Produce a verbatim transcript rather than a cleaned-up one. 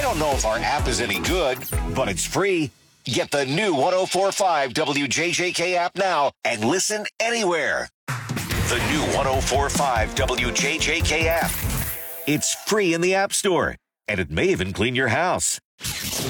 don't know if our app is any good, but it's free. Get the new one oh four point five W J J K app now and listen anywhere. The new one oh four point five W J J K app. It's free in the App Store, and it may even clean your house.